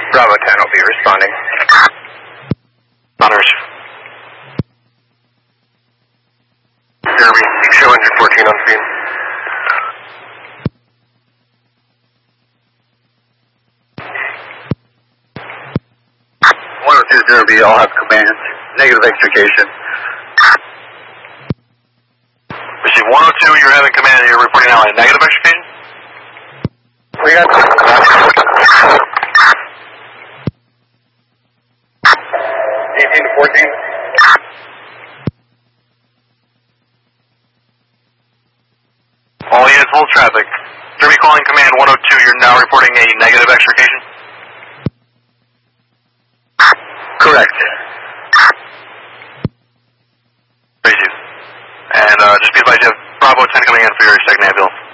Bravo 10 will be responding. Honors. Derby, show engine 14 on scene. 102 Derby, I'll have commands. Negative extrication. Receive 102, you're having command and you're reporting now a negative extrication? We got 18 to 14. All units, hold traffic. Derby calling command 102, you're now reporting a negative extrication? Correct. Receive. And just be advised you have Bravo 10 coming in for your second ambulance.